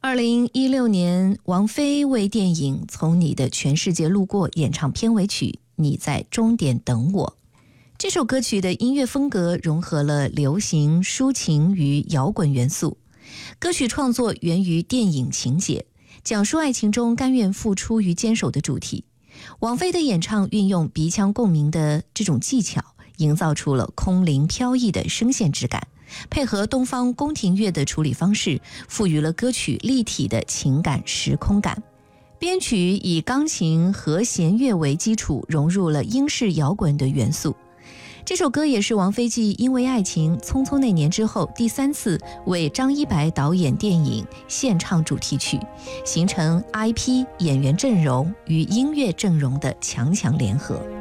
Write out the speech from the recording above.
2016年，王菲为电影《从你的全世界路过》演唱片尾曲《你在终点等我》。这首歌曲的音乐风格融合了流行、抒情与摇滚元素。歌曲创作源于电影情节，讲述爱情中甘愿付出与坚守的主题。王菲的演唱运用鼻腔共鸣的这种技巧，营造出了空灵飘逸的声线质感，配合东方宫廷乐的处理方式，赋予了歌曲立体的情感时空感。编曲以钢琴和弦乐为基础，融入了英式摇滚的元素。这首歌也是王菲继《因为爱情》《匆匆那年》之后第3次为张一白导演电影献唱主题曲，形成 IP 演员阵容与音乐阵容的强强联合。